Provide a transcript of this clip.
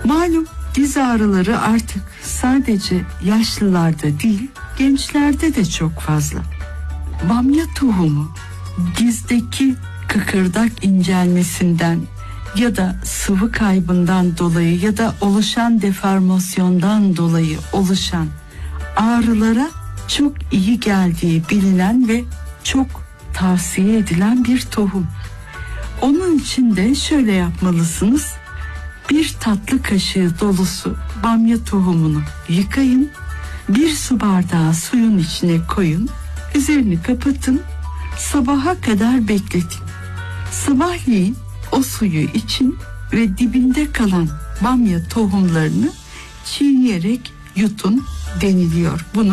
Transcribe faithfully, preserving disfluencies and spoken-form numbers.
Malum diz ağrıları artık sadece yaşlılarda değil, gençlerde de çok fazla. Bamya tohumu dizdeki kıkırdak incelmesinden ya da sıvı kaybından dolayı ya da oluşan deformasyondan dolayı oluşan ağrılara çok iyi geldiği bilinen ve çok tavsiye edilen bir tohum. Onun için de şöyle yapmalısınız. Bir tatlı kaşığı dolusu bamya tohumunu yıkayın. Bir su bardağı suyun içine koyun. Üzerini kapatın. Sabaha kadar bekletin. Sabahleyin o suyu için ve dibinde kalan bamya tohumlarını çiğneyerek yutun deniliyor. Bunu